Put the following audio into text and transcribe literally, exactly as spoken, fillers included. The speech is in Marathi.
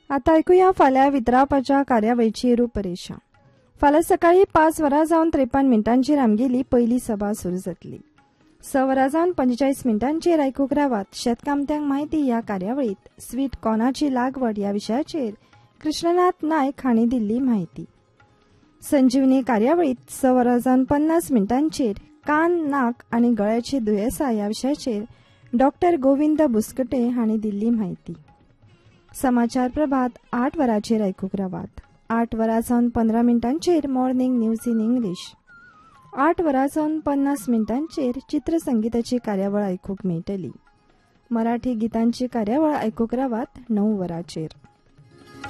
आता ऐकूया फाल्यां वितरावपाच्या कार्यावळीची रूपरेषा. फाल्यां सकाळी पांच वरां जावन त्रेपन्न मिनटांचेर आमगेली पयली सभा सुरू जातली. स वरां जावन पंचेचाळीस मिनटांचेर आयकूंक रावात शेतकामत्यांक म्हायती ह्या कार्यावळीत स्वीट कॉर्नाची लागवड ह्या विशयाचेर कृष्णनाथ नायक हांणी दिल्ली म्हायती. संजीवनी कार्यावळीत स वरां जावन पन्नास मिनटांचेर कान नाक आनी गळ्याची दुयेंसां ह्या विशयाचेर डॉक्टर गोविंद बुसकटे हांणी दिल्ली म्हायती. समाचार प्रभात आठ वरांचेर आयकूंक रावात. आठ वरां जावन पंदरा मिनटांचेर मॉर्निंग न्यूज इन इंग्लीश. आठ वरां जावन पन्नास मिनटांचेर चित्रसंगीताची कार्यावळ आयकूंक मेळटली. मराठी गितांची कार्यावळ आयकूंक रावात णव वरांचेर.